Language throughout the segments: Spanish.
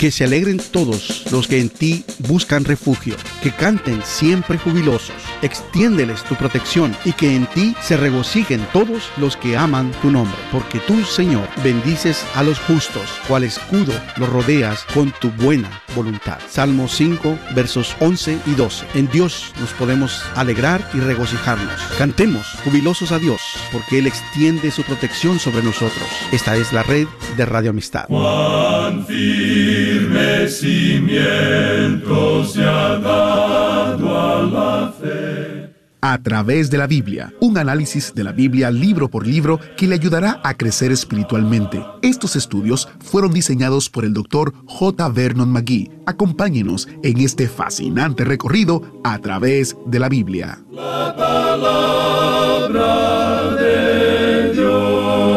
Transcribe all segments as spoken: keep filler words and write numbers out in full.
Que se alegren todos los que en ti buscan refugio, que canten siempre jubilosos. Extiéndeles tu protección y que en ti se regocijen todos los que aman tu nombre. Porque tú, Señor, bendices a los justos, cual escudo los rodeas con tu buena voluntad. Salmo cinco, versos once y doce. En Dios nos podemos alegrar y regocijarnos. Cantemos jubilosos a Dios, porque Él extiende su protección sobre nosotros. Esta es la red de Radio Amistad. Cuán firme cimiento se ha dado a la fe. A través de la Biblia, un análisis de la Biblia libro por libro que le ayudará a crecer espiritualmente. Estos estudios fueron diseñados por el doctor J. Vernon McGee. Acompáñenos en este fascinante recorrido a través de la Biblia. La palabra de Dios.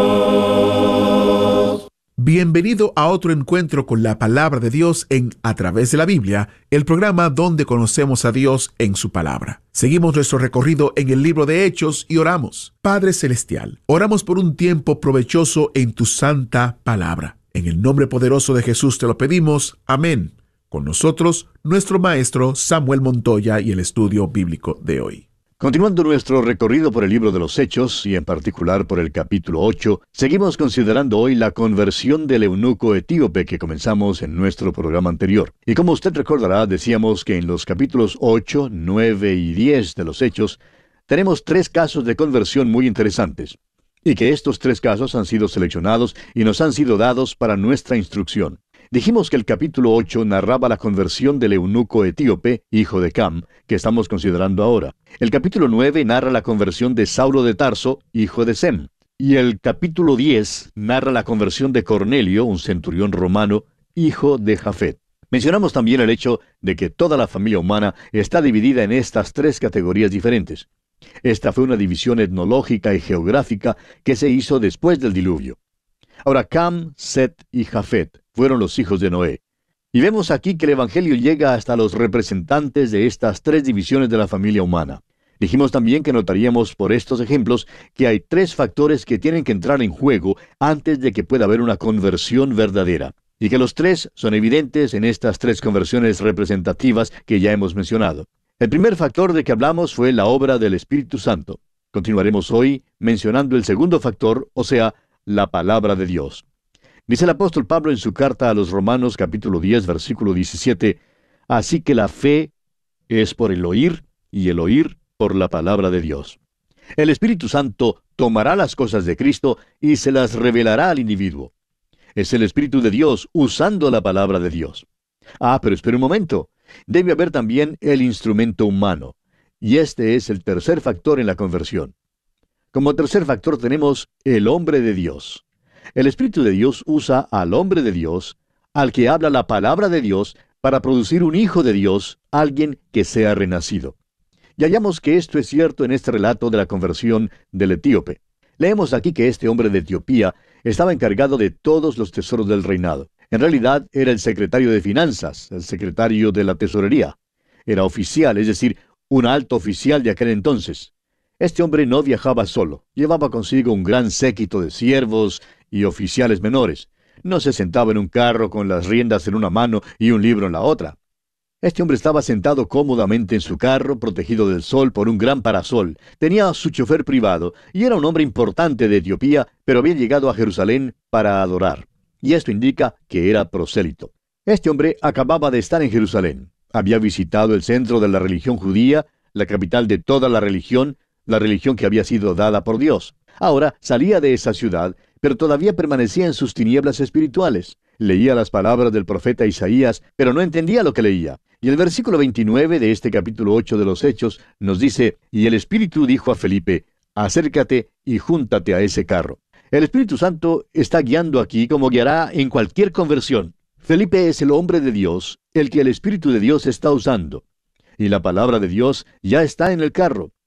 Bienvenido a otro encuentro con la Palabra de Dios en A Través de la Biblia, el programa donde conocemos a Dios en su palabra. Seguimos nuestro recorrido en el libro de Hechos y oramos. Padre Celestial, oramos por un tiempo provechoso en tu santa palabra. En el nombre poderoso de Jesús te lo pedimos. Amén. Con nosotros, nuestro maestro Samuel Montoya y el estudio bíblico de hoy. Continuando nuestro recorrido por el libro de los Hechos, y en particular por el capítulo ocho, seguimos considerando hoy la conversión del eunuco etíope que comenzamos en nuestro programa anterior. Y como usted recordará, decíamos que en los capítulos ocho, nueve y diez de los Hechos, tenemos tres casos de conversión muy interesantes, y que estos tres casos han sido seleccionados y nos han sido dados para nuestra instrucción. Dijimos que el capítulo ocho narraba la conversión del eunuco etíope, hijo de Cam, que estamos considerando ahora. El capítulo nueve narra la conversión de Saulo de Tarso, hijo de Sem. Y el capítulo diez narra la conversión de Cornelio, un centurión romano, hijo de Jafet. Mencionamos también el hecho de que toda la familia humana está dividida en estas tres categorías diferentes. Esta fue una división etnológica y geográfica que se hizo después del diluvio. Ahora, Cam, Set y Jafet fueron los hijos de Noé. Y vemos aquí que el Evangelio llega hasta los representantes de estas tres divisiones de la familia humana. Dijimos también que notaríamos por estos ejemplos que hay tres factores que tienen que entrar en juego antes de que pueda haber una conversión verdadera. Y que los tres son evidentes en estas tres conversiones representativas que ya hemos mencionado. El primer factor de que hablamos fue la obra del Espíritu Santo. Continuaremos hoy mencionando el segundo factor, o sea, la palabra de Dios. Dice el apóstol Pablo en su carta a los Romanos capítulo diez, versículo diecisiete, así que la fe es por el oír, y el oír por la palabra de Dios. El Espíritu Santo tomará las cosas de Cristo y se las revelará al individuo. Es el Espíritu de Dios usando la palabra de Dios. Ah, pero espera un momento. Debe haber también el instrumento humano. Y este es el tercer factor en la conversión. Como tercer factor tenemos el hombre de Dios. El Espíritu de Dios usa al hombre de Dios, al que habla la palabra de Dios, para producir un hijo de Dios, alguien que sea renacido. Y hallamos que esto es cierto en este relato de la conversión del etíope. Leemos aquí que este hombre de Etiopía estaba encargado de todos los tesoros del reinado. En realidad era el secretario de finanzas, el secretario de la tesorería. Era oficial, es decir, un alto oficial de aquel entonces. Este hombre no viajaba solo, llevaba consigo un gran séquito de siervos y oficiales menores. No se sentaba en un carro con las riendas en una mano y un libro en la otra. Este hombre estaba sentado cómodamente en su carro, protegido del sol por un gran parasol. Tenía su chofer privado y era un hombre importante de Etiopía, pero había llegado a Jerusalén para adorar. Y esto indica que era prosélito. Este hombre acababa de estar en Jerusalén. Había visitado el centro de la religión judía, la capital de toda la religión, la religión que había sido dada por Dios. Ahora salía de esa ciudad, pero todavía permanecía en sus tinieblas espirituales. Leía las palabras del profeta Isaías, pero no entendía lo que leía. Y el versículo veintinueve de este capítulo ocho de los Hechos nos dice, y el Espíritu dijo a Felipe, acércate y júntate a ese carro. El Espíritu Santo está guiando aquí como guiará en cualquier conversión. Felipe es el hombre de Dios, el que el Espíritu de Dios está usando. Y la palabra de Dios ya está en el carro.